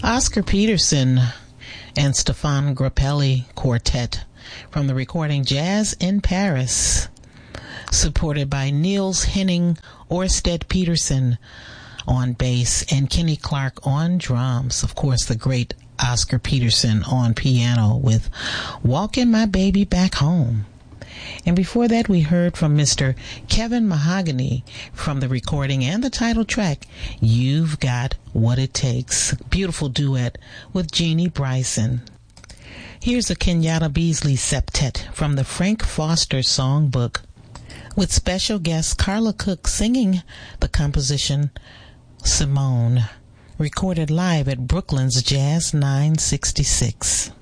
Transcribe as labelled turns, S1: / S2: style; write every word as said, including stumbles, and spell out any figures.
S1: Oscar Peterson and Stefan Grappelli Quartet from the recording Jazz in Paris, supported by Niels Henning Orsted Peterson on bass and Kenny Clark on drums. Of course, the great Oscar Peterson on piano with Walking My Baby Back Home. And before that, we heard from Mister Kevin Mahogany from the recording and the title track, You've Got What It Takes. Beautiful duet with Jeannie Bryson. Here's a Kenyatta Beasley septet from the Frank Foster Songbook, with special guest Carla Cook singing the composition Simone, recorded live at Brooklyn's Jazz nine sixty-six.